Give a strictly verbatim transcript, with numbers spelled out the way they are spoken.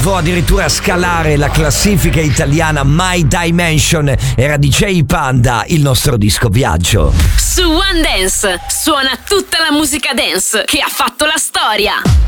arrivò addirittura a scalare la classifica italiana My Dimension. Era D J Panda, il nostro disco viaggio. Su One Dance suona tutta la musica dance che ha fatto la storia.